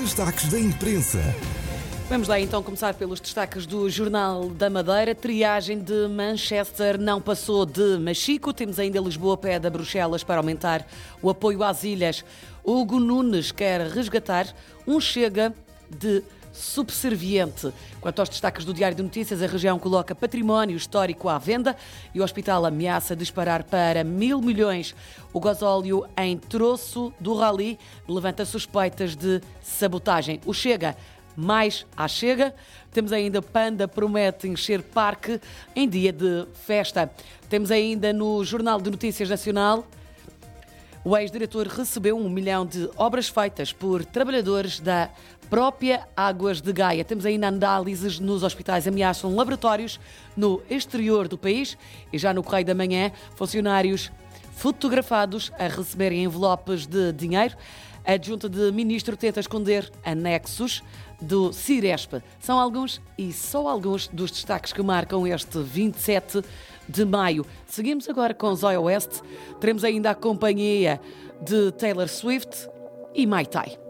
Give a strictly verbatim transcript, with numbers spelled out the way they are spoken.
Destaques da imprensa. Vamos lá então começar pelos destaques do Jornal da Madeira. Triagem de Manchester não passou de Machico. Temos ainda Lisboa pede a Bruxelas para aumentar o apoio às ilhas. Hugo Nunes quer resgatar um Chega de subserviente. Quanto aos destaques do Diário de Notícias, a região coloca património histórico à venda e o hospital ameaça disparar para mil milhões. O gasóleo em troço do rally levanta suspeitas de sabotagem. O Chega mais à Chega. Temos ainda Panda promete encher parque em dia de festa. Temos ainda no Jornal de Notícias Nacional: o ex-diretor recebeu um milhão de obras feitas por trabalhadores da própria Águas de Gaia. Temos ainda análises nos hospitais ameaçam laboratórios no exterior do país. E já no Correio da Manhã, funcionários fotografados a receberem envelopes de dinheiro. A adjunta de ministro tenta esconder anexos do Ciresp. São alguns e só alguns dos destaques que marcam este vinte e sete de maio. Seguimos agora com Zóia West. Teremos ainda a companhia de Taylor Swift e Mai Tai.